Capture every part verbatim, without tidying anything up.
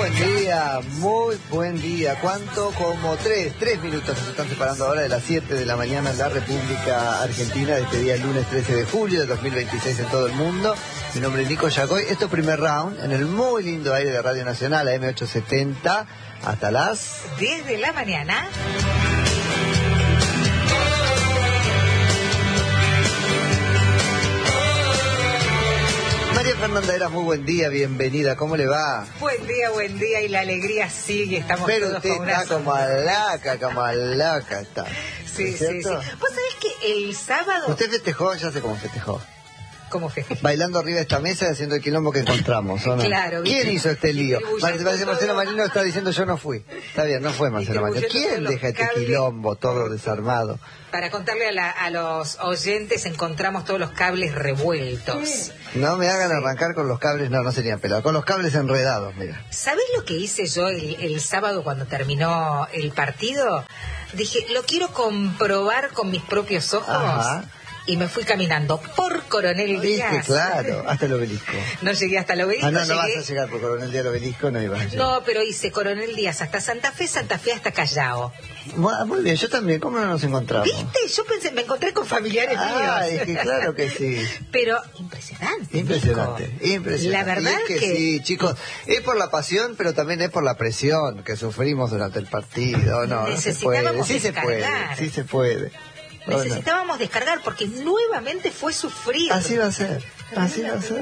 buen día, muy buen día. ¿Cuánto? Como tres, tres minutos nos están separando ahora de las siete de la mañana en la República Argentina de este día, lunes trece de julio de dos mil veintiséis en todo el mundo. Mi nombre es Nico Yacoy. Esto es Primer Round en el muy lindo aire de Radio Nacional, a M ochocientos setenta, hasta las diez de la mañana. María Fernanda Era, muy buen día, bienvenida, ¿cómo le va? Buen día, buen día, y la alegría sigue, estamos Pero todos usted con una está como alaca, como alaca está. Sí, sí, sí. Vos sabés que el sábado... ¿Usted festejó? Ya sé cómo festejó. ¿Cómo festejó? Bailando arriba de esta mesa y haciendo el quilombo que encontramos, ¿o no? Claro. ¿Quién hizo este lío? Parece Marcelo Marino está diciendo yo no fui. Está bien, no fue Marcelo Marino. ¿Quién deja este quilombo todo desarmado? Para contarle a, la, a los oyentes, encontramos todos los cables revueltos. No me hagan arrancar con los cables, no, no serían pelados, con los cables enredados, mira. ¿Sabés lo que hice yo el, el sábado cuando terminó el partido? Dije, lo quiero comprobar con mis propios ojos. Ajá. Y me fui caminando por Coronel Díaz. ¿Viste? Claro, hasta el Obelisco. No llegué hasta el Obelisco. Ah, no, no llegué... vas a llegar por Coronel Díaz al Obelisco, no ibas a llegar. No, pero hice Coronel Díaz hasta Santa Fe, Santa Fe hasta Callao. Muy bien, yo también, ¿cómo no nos encontramos? ¿Viste? Yo pensé, me encontré con familiares ah, míos. Ah, es que claro que sí. Pero impresionante. Impresionante, Nico. impresionante. La verdad es que, que sí, chicos, es por la pasión, pero también es por la presión que sufrimos durante el partido. No, no se puede. Sí se puede, sí se puede. Necesitábamos bueno. descargar porque nuevamente fue sufrir. Así va a ser, así va a ser.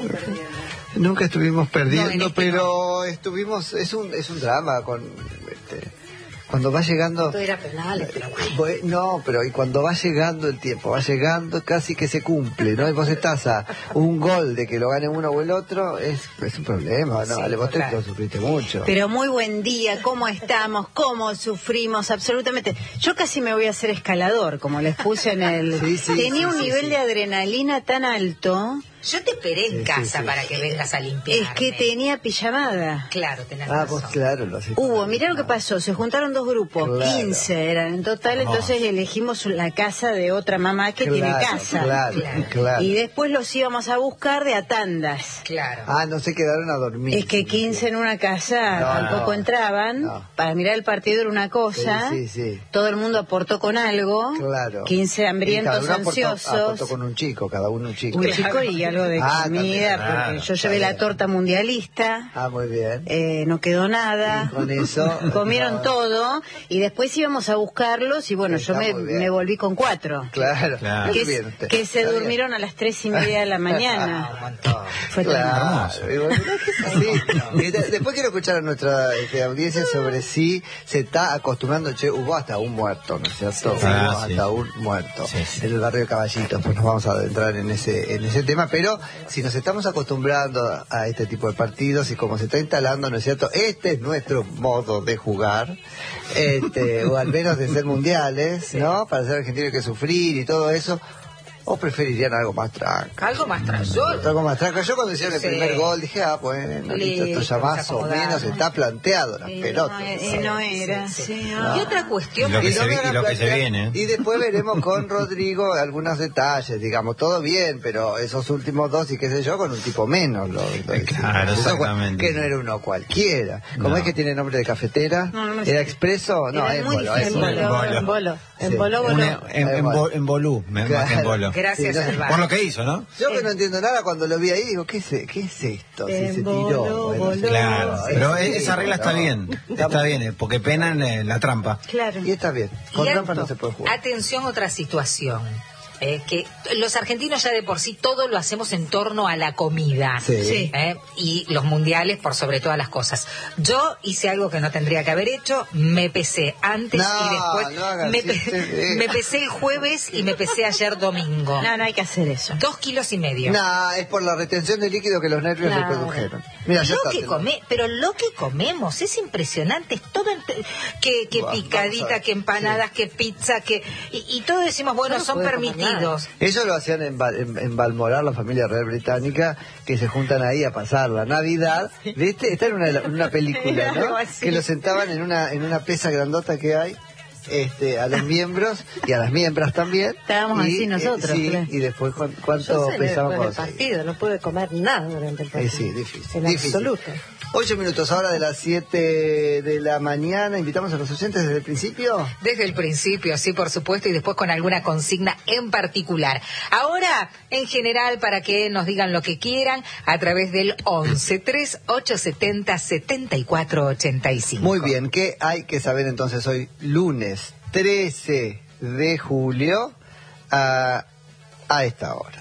Nunca estuvimos perdiendo, no, este pero no. estuvimos, es un es un drama con este, cuando va llegando... Todo era penal, pero bueno. No, pero y cuando va llegando el tiempo, va llegando, casi que se cumple, ¿no? Y vos estás a un gol de que lo gane uno o el otro, es, es un problema, ¿no? Sí, vale, vos te lo sufriste mucho. Pero muy buen día, ¿cómo estamos? ¿Cómo sufrimos? Absolutamente. Yo casi me voy a hacer escalador, como les puse en el... Sí, sí, Tenía sí, un sí, nivel sí. de adrenalina tan alto... Yo te esperé en sí, casa sí, sí. para que vengas a limpiar. Es que tenía pijamada. Claro, tenés Ah, razón. pues claro, lo hacía. Hubo, mirá lo que pasó, se juntaron dos grupos, claro. quince eran en total, oh. entonces elegimos la casa de otra mamá que claro, tiene casa. Claro, claro, claro. Y después los íbamos a buscar de a tandas. Claro. Ah, no se quedaron a dormir. Es que quince en una casa no, tampoco no, entraban. No. Para mirar el partido era una cosa. Sí, sí, sí. Todo el mundo aportó con algo. Claro. quince hambrientos, ansiosos. Aportó, aportó con un chico, cada uno un chico. Un chico y algo de ah, comida. Claro, porque yo llevé la torta mundialista. Ah, muy bien. Eh, no quedó nada. Y con eso comieron no. todo y después íbamos a buscarlos y bueno, Está yo me, me volví con cuatro. Claro, claro. Que, bien, que se durmieron bien. a las tres y media de la mañana. Fue claro. hermoso. Sí. Después quiero escuchar a nuestra este, audiencia sobre si se está acostumbrando. Che, hubo hasta un muerto, ¿no es cierto? Sí, ah, hubo sí. hasta un muerto sí, sí. en el barrio de Caballitos. Pues nos vamos a adentrar en ese en ese tema, pero si nos estamos acostumbrando a este tipo de partidos y como se está instalando, ¿no es cierto? Este es nuestro modo de jugar, este, o al menos de ser mundiales, ¿no? Para ser argentino hay que sufrir y todo eso. ¿O preferirían algo más tranca? Algo más tranca. Algo más tranca. Yo cuando hicieron el sí. primer gol dije, ah, bueno, listo, esto ya más o menos está planteado, las y pelotas. No, y no era, sí, sí, sí. No. Y otra cuestión... Y lo que, y se, vi, y lo que se viene. Y después veremos con Rodrigo algunos detalles, digamos, todo bien, pero esos últimos dos y qué sé yo, con un tipo menos. Lo, lo claro, exactamente. Que no era uno cualquiera. ¿Cómo no. es que tiene nombre de cafetera? No, no, no ¿Era expreso? No, era es muy bolo. En bolo, en bolo. En bolo, en bolú, más que en bolo. Gracias, Por lo que hizo, ¿no? Yo que no entiendo nada cuando lo vi ahí, digo, ¿qué es, qué es esto? Si se tiró. Bueno, claro, no, pero sí, esa regla no. está bien, está bien, porque penan eh, la trampa. Claro. Y está bien, con y trampa alto, no se puede jugar. Atención, otra situación. Eh, que los argentinos ya de por sí todo lo hacemos en torno a la comida, sí. Sí. Eh, y los mundiales por sobre todas las cosas. Yo hice algo que no tendría que haber hecho, me pesé antes no, y después no me, pe me pesé el jueves y me pesé ayer domingo. No, no hay que hacer eso. Dos kilos y medio. No, es por la retención de líquido que los nervios claro. le produjeron. Mira, lo que come, pero lo que comemos es impresionante, es todo que, que bueno, picadita, que empanadas, sí. que pizza, que y, y todos decimos bueno, no son permitidos. Ellos lo hacían en, en, en Balmoral, la familia real británica, que se juntan ahí a pasar la Navidad, ¿viste? Está en una, en una película, ¿no? Que lo sentaban en una en una pesa grandota que hay. este, a los miembros y a las miembras también. Estábamos y, así nosotros. Eh, sí, claro. y después cuánto pesamos por el partido, no pude comer nada durante el partido. Eh, sí, difícil. En difícil. absoluto. Ocho minutos ahora de las siete de la mañana. Invitamos a los oyentes desde el principio. Desde el principio, sí, por supuesto, y después con alguna consigna en particular. Ahora, en general, para que nos digan lo que quieran, a través del once, tres, ocho setenta, setenta y cuatro ochenta y cinco. Muy bien, ¿qué hay que saber entonces hoy, lunes trece de julio, a, a esta hora?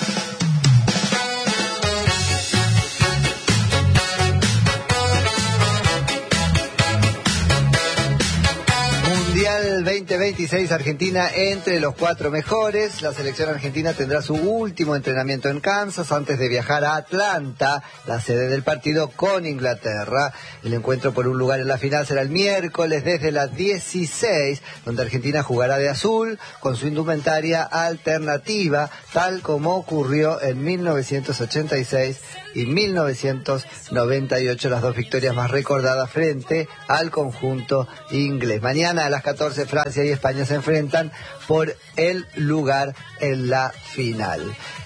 Mundial veinte veintiséis, Argentina entre los cuatro mejores. La selección argentina tendrá su último entrenamiento en Kansas antes de viajar a Atlanta, la sede del partido, con Inglaterra. El encuentro por un lugar en la final será el miércoles desde las dieciséis, donde Argentina jugará de azul con su indumentaria alternativa, tal como ocurrió en mil novecientos ochenta y seis y mil novecientos noventa y ocho, las dos victorias más recordadas frente al conjunto inglés. Mañana a las catorce, Francia y España se enfrentan por el lugar en la final.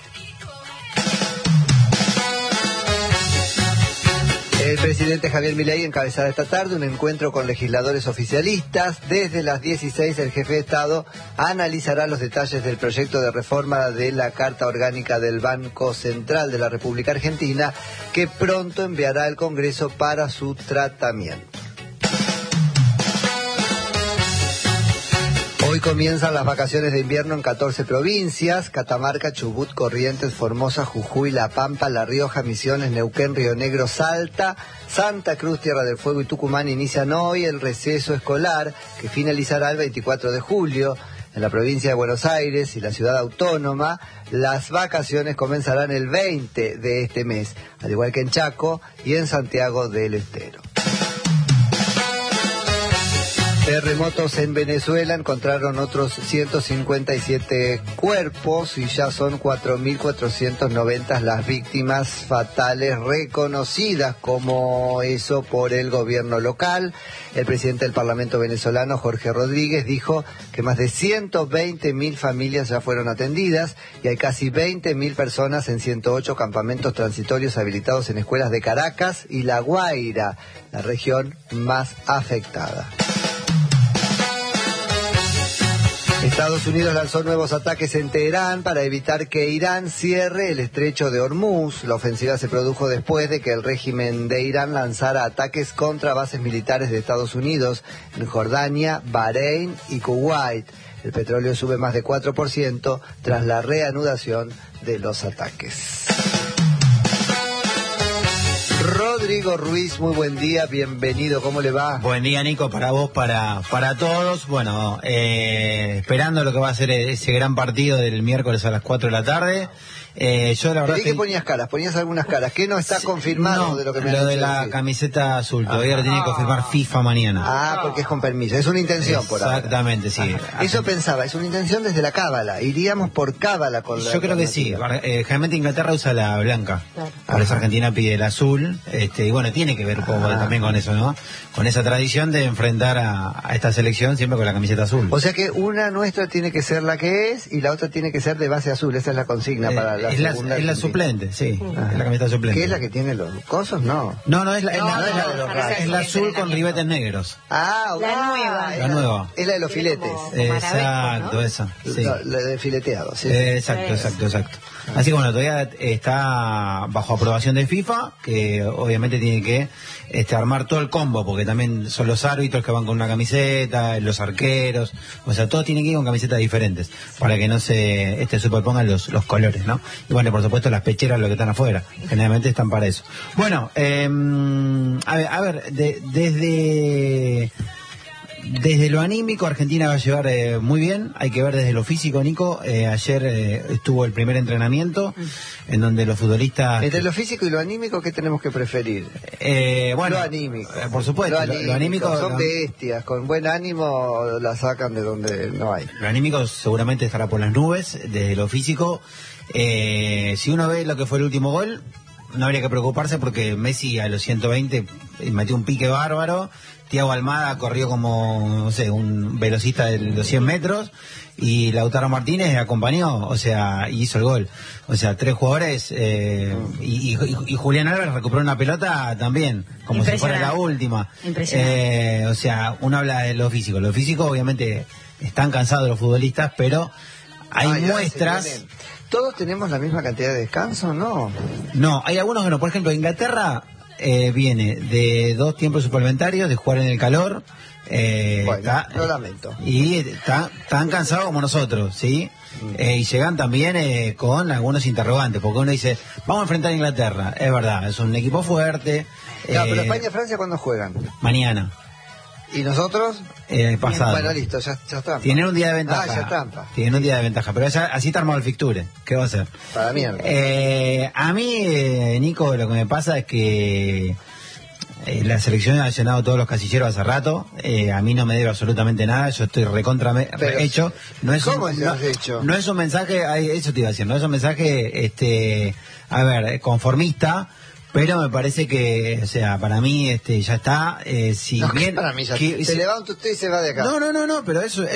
El presidente Javier Milei encabezará esta tarde un encuentro con legisladores oficialistas. Desde las dieciséis, el jefe de Estado analizará los detalles del proyecto de reforma de la Carta Orgánica del Banco Central de la República Argentina, que pronto enviará al Congreso para su tratamiento. Hoy comienzan las vacaciones de invierno en catorce provincias: Catamarca, Chubut, Corrientes, Formosa, Jujuy, La Pampa, La Rioja, Misiones, Neuquén, Río Negro, Salta, Santa Cruz, Tierra del Fuego y Tucumán inician hoy el receso escolar, que finalizará el veinticuatro de julio. En la provincia de Buenos Aires y la ciudad autónoma, las vacaciones comenzarán el veinte de este mes, al igual que en Chaco y en Santiago del Estero. Terremotos en Venezuela: encontraron otros ciento cincuenta y siete cuerpos y ya son cuatro mil cuatrocientas noventa las víctimas fatales reconocidas como eso por el gobierno local. El presidente del Parlamento venezolano, Jorge Rodríguez, dijo que más de ciento veinte mil familias ya fueron atendidas y hay casi veinte mil personas en ciento ocho campamentos transitorios habilitados en escuelas de Caracas y La Guaira, la región más afectada. Estados Unidos lanzó nuevos ataques en Teherán para evitar que Irán cierre el estrecho de Hormuz. La ofensiva se produjo después de que el régimen de Irán lanzara ataques contra bases militares de Estados Unidos en Jordania, Bahrein y Kuwait. El petróleo sube más de cuatro por ciento tras la reanudación de los ataques. Rodrigo Ruiz, muy buen día, bienvenido, ¿cómo le va? Buen día, Nico, para vos, para para todos. Bueno, eh, esperando lo que va a ser ese gran partido del miércoles a las cuatro de la tarde. Eh, yo la verdad Creí que ponías caras, ponías algunas caras. ¿Qué no está confirmado no, de lo que me lo han de dicho la decir? Camiseta azul, todavía lo tiene que confirmar FIFA mañana. Ah, porque es con permiso, es una intención por ahora. Exactamente, sí. Eso pensaba, es una intención desde la cábala. Iríamos por cábala con la... Yo creo que sí. Eh, generalmente Inglaterra usa la blanca. Claro. Por eso Argentina pide el azul. Este, y bueno, tiene que ver un poco ah. también con eso, ¿no? Con esa tradición de enfrentar a, a esta selección siempre con la camiseta azul. O sea que una nuestra tiene que ser la que es y la otra tiene que ser de base azul. Esa es la consigna eh, para la es segunda. La, es la suplente, sí. Ah. Es la camiseta suplente. ¿Qué es la que tiene los cosos? No. No, no, es la, no, es la, no, es la, no, no, la, es la azul con ribetes negros. Ah, la ah, nueva. La nueva. Es la de los filetes. Como, como exacto, ¿no? Esa. Sí. La, la de fileteado, sí. Eh, exacto, exacto, exacto. Así que bueno, todavía está bajo aprobación de FIFA, que obviamente tiene que este, armar todo el combo, porque también son los árbitros que van con una camiseta, los arqueros, o sea, todos tienen que ir con camisetas diferentes, para que no se este, superpongan los, los colores, ¿no? Y bueno, por supuesto las pecheras, los que están afuera, generalmente están para eso. Bueno, eh, a ver, a ver de, desde... Desde lo anímico, Argentina va a llevar eh, muy bien. Hay que ver desde lo físico, Nico. Eh, ayer eh, estuvo el primer entrenamiento en donde los futbolistas... Entre lo físico y lo anímico, ¿qué tenemos que preferir? Eh, bueno, lo anímico. Eh, por supuesto, lo anímico. Lo, lo anímico son bestias, con buen ánimo la sacan de donde no hay. Lo anímico seguramente estará por las nubes. Desde lo físico, eh, si uno ve lo que fue el último gol... no habría que preocuparse porque Messi a los ciento veinte metió un pique bárbaro. Thiago Almada corrió como, no sé, un velocista de los cien metros y Lautaro Martínez acompañó, o sea, y hizo el gol. O sea, tres jugadores eh, y, y, y Julián Álvarez recuperó una pelota también, como si fuera la última. Impresionante. Eh, o sea, uno habla de lo físico. Lo físico, obviamente, están cansados los futbolistas, pero hay Ah, ya, muestras... se ¿Todos tenemos la misma cantidad de descanso, no? No, hay algunos que no. Por ejemplo, Inglaterra eh, viene de dos tiempos suplementarios, de jugar en el calor. Eh, Bueno, está, lo lamento. Y está, tan cansados como nosotros, ¿sí? Mm. Eh, y llegan también eh, con algunos interrogantes, porque uno dice, vamos a enfrentar a Inglaterra. Es verdad, es un equipo fuerte. No, eh, pero España y Francia, ¿cuándo juegan? Mañana. ¿Y nosotros? Eh, pasado. Bueno, listo, ya, ya está. Tienen un día de ventaja. Ah, ya trampa. Tienen un día de ventaja, pero ya, así está armado el fixture. ¿Qué va a hacer? Para mierda. Eh, a mí, eh, Nico, lo que me pasa es que eh, la selección ha llenado todos los casilleros hace rato. Eh, a mí no me debe absolutamente nada. Yo estoy recontra me- Pero, hecho. No es ¿cómo un, estás no, hecho? no es un mensaje, ay, eso te iba a decir, no es un mensaje, este, a ver, conformista. Pero me parece que, o sea, para mí este ya está. Eh, si No, bien, para mí ya que- se levanta usted y se va de acá. No, no, no, no, pero eso